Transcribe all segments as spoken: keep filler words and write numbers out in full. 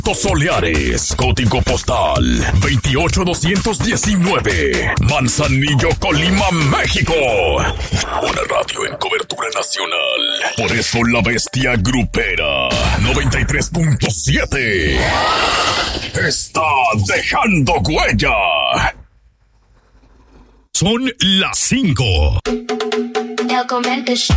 Soleares, código postal veintiocho doscientos diecinueve, Manzanillo, Colima, México. Una radio en cobertura nacional. Por eso la bestia grupera noventa y tres punto siete está dejando huella. Son las cinco. El Comente Show.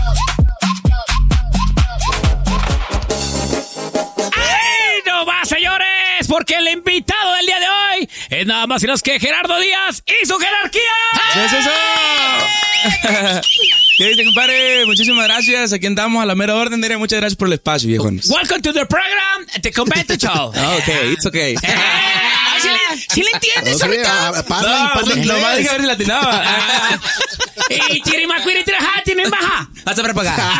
Señores, porque el invitado del día de hoy es nada más y menos que Gerardo Díaz y su jerarquía. ¡Es eso! ¿Qué dice, compadre? Muchísimas gracias. Aquí andamos a la mera orden. Diré, muchas gracias por el espacio, viejones. Welcome to the program, The Comente Show. Oh, ok, it's okay. ¿Sí le, ¿sí le entiendes Okay, ahorita? ah, parla, No, parla inglés. nomás dije a ver si latinaba. Y chirimacuiri tiraja, tienen baja. Vas a ver para acá.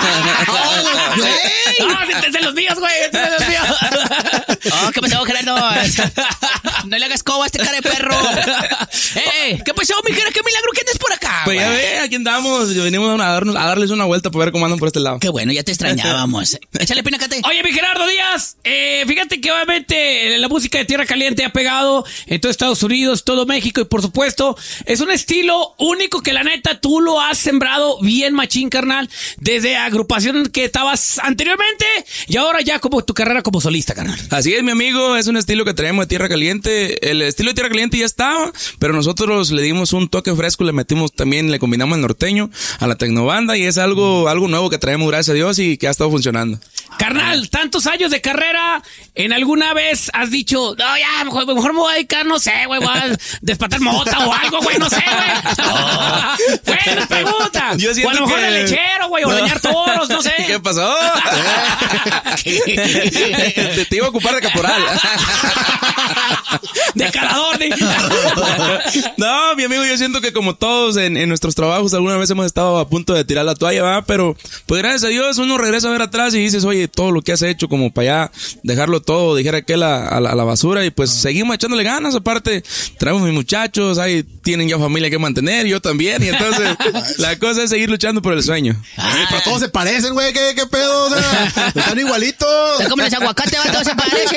No, este es de los míos, güey. Este es de los míos. Oh, ¿qué pasó, Gerardo? No le hagas coba a este cara de perro. Eh, ¿qué pasó, mi Gerardo? ¿Qué milagro que andas por acá? Pues ya ve, aquí andamos. Venimos a, darnos, a darles una vuelta para ver cómo andan por este lado. Qué bueno, ya te extrañábamos. Échale pinacate. Oye, mi Gerardo Díaz, eh, fíjate que obviamente la música de Tierra Caliente ha pegado en todo Estados Unidos, todo México y por supuesto es un estilo único que la neta tú lo has sembrado bien machín, carnal, desde agrupación que estabas anteriormente y ahora ya como tu carrera como solista, carnal. Así es, mi amigo, es un estilo que traemos de Tierra Caliente. El estilo de Tierra Caliente ya estaba, pero nosotros le dimos un toque fresco, le metimos también, le combinamos el norteño a la tecnobanda y es algo, algo nuevo que traemos, gracias a Dios, y que ha estado funcionando. Carnal, tantos años de carrera, ¿en alguna vez has dicho, no, ya, mejor, mejor me voy a dedicar, no sé, güey, voy a despatar mota o algo, güey, no sé, güey? Oh. Güey, nos pregunta. Yo O a lo mejor que... de lechero, güey, o no. ordeñar toros, no sé. ¿Qué pasó? te, te iba a ocupar de caporal. De calador, de... No, mi amigo, yo siento que como todos en, en nuestros trabajos alguna vez hemos estado a punto de tirar la toalla, ¿verdad? Pero pues gracias a Dios uno regresa a ver atrás y dices, oye, todo lo que has hecho como para allá, dejarlo todo, dijera aquel a, a, la, a la basura y pues seguimos echándole ganas. Aparte, traemos mis muchachos, ahí tienen ya familia que mantener, yo también, y entonces la cosa es seguir luchando por el sueño. Ay, pero todos se parecen, güey, ¿qué, qué pedo? O sea, están igualitos. Están como los aguacates, todos se parecen.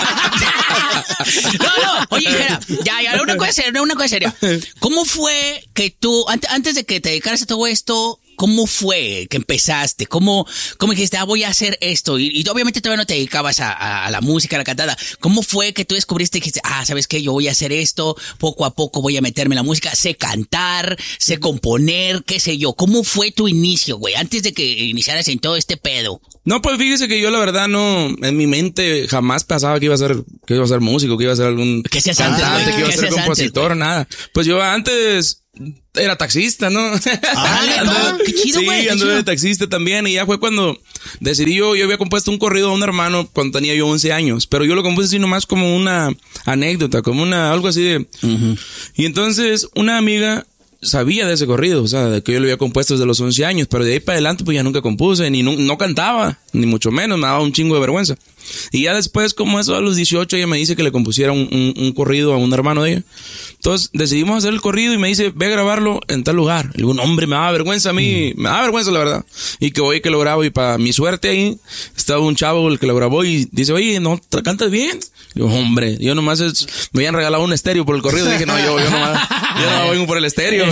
No, no, oye, Jera, ya, ya, una cosa seria, una cosa seria. ¿Cómo fue que tú, antes de que te dedicaras a todo esto, cómo fue que empezaste? ¿Cómo, cómo dijiste, ah, voy a hacer esto? Y, y obviamente todavía no te dedicabas a, a, a la música, a la cantada. ¿Cómo fue que tú descubriste y dijiste, ah, ¿sabes qué? Yo voy a hacer esto, poco a poco voy a meterme en la música, sé cantar, sé componer, qué sé yo. ¿Cómo fue tu inicio, güey? Antes de que iniciaras en todo este pedo. No, pues fíjese que yo la verdad no, en mi mente jamás pensaba que iba a ser, que iba a ser músico, que iba a ser algún ¿Qué hacías antes, cantante, güey? que iba a ¿Qué ser hacías compositor, antes, nada. Pues yo antes era taxista, ¿no? Ah, ¿neta? Qué chido, güey. Sí, qué anduve chido. de taxista también y ya fue cuando decidí yo, yo había compuesto un corrido a un hermano cuando tenía yo once años, pero yo lo compuse así nomás como una anécdota, como una, algo así de... Uh-huh. Y entonces una amiga sabía de ese corrido, o sea, de que yo lo había compuesto desde los once años, pero de ahí para adelante pues ya nunca compuse, ni no, no cantaba, ni mucho menos, me daba un chingo de vergüenza. Y ya después, como eso a los dieciocho, ella me dice que le compusiera un, un, un corrido a un hermano de ella. Entonces decidimos hacer el corrido y me dice, ve a grabarlo en tal lugar. Y digo, no, hombre, me daba vergüenza a mí, mm. me daba vergüenza la verdad. Y que voy que lo grabo y para mi suerte ahí estaba un chavo el que lo grabó y dice, oye, ¿no cantas bien? Y digo, hombre, yo nomás es, me habían regalado un estéreo por el corrido. Y dije, no, yo, yo nomás, yo no vengo por el estéreo.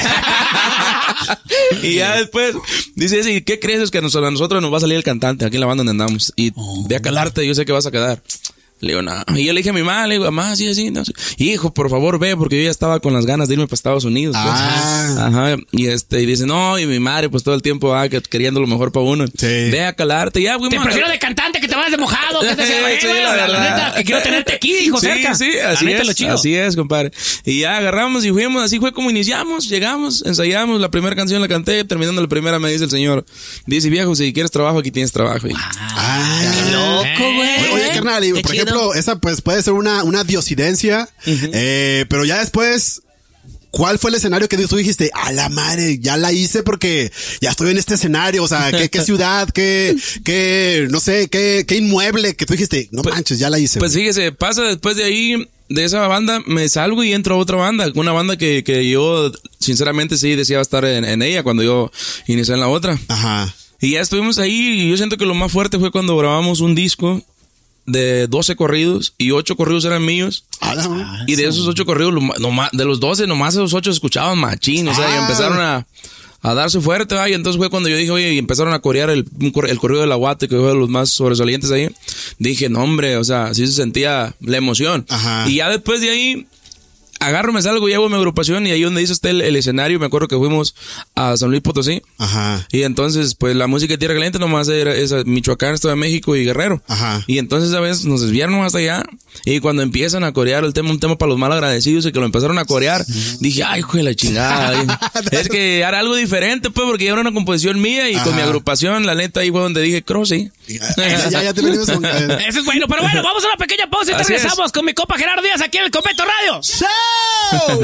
Y ya después dice, ¿y qué crees? Es que a nosotros nos va a salir el cantante aquí en la banda donde andamos. Y oh. ve a calarte, yo sé que vas a quedar. Le digo, no. Y yo le dije a mi mamá, le digo, mamá, así, así. No. Hijo, por favor, ve, porque yo ya estaba con las ganas de irme para Estados Unidos. Pues. Ah. Ajá. Y este, y dice, no, y mi madre, pues todo el tiempo, ah, que, queriendo lo mejor para uno. Sí. Ve a calarte, ya, güey. Te prefiero de cantante que te vas de mojado. Que te sea, sí, wey, la, la, la neta, que quiero tenerte aquí, hijo, sí, cerca. Sí, así la neta, es, lo chido. así es, compadre. Y ya agarramos y fuimos, así fue como iniciamos, llegamos, ensayamos, la primera canción la canté, terminando la primera me dice el señor, dice, viejo, si quieres trabajo, aquí tienes trabajo. Y, ah, qué loco, güey. Oye, carnal, y, por chido. ejemplo, esa pues puede ser una, una diosidencia, uh-huh. eh, pero ya después, ¿cuál fue el escenario que tú dijiste, a la madre, ya la hice porque ya estoy en este escenario? O sea, ¿qué, qué ciudad, qué, qué, no sé, qué, qué inmueble que tú dijiste, no pues, manches, ya la hice? Pues güey. fíjese, pasa después de ahí, de esa banda, me salgo y entro a otra banda, una banda que, que yo, sinceramente, sí deseaba estar en, en ella cuando yo inicié en la otra. Ajá. Y ya estuvimos ahí y yo siento que lo más fuerte fue cuando grabamos un disco de doce corridos y ocho corridos eran míos. Ah, y de esos ocho corridos, lo ma- nomás- de los doce, nomás esos ocho se escuchaban machín. O sea, y Ah. empezaron a, a darse fuerte. ¿va? Y entonces fue cuando yo dije, oye, y empezaron a corear el, un cor- el corrido del Aguate, que fue de los más sobresalientes ahí. Dije, no, hombre, o sea, sí se sentía la emoción. Ajá. Y ya después de ahí, agarro, me salgo, llevo mi agrupación y ahí donde dice usted el, el escenario, me acuerdo que fuimos a San Luis Potosí. Ajá. Y entonces, pues la música de Tierra Caliente nomás era esa, Michoacán, Estado de México y Guerrero. Ajá. Y entonces a veces nos desviaron hasta allá. Y cuando empiezan a corear el tema, un tema para los mal agradecidos y que lo empezaron a corear, dije, ay, hijo de la chingada. Es que era algo diferente, pues, porque ya era una composición mía y Ajá. con mi agrupación, la neta, ahí fue donde dije, creo sí. Ya, ya, ya te venimos con... Eso es bueno, pero bueno, vamos a una pequeña pausa y te Así es. regresamos con mi compa Gerardo Díaz aquí en el Convento Radio. ¡Chao!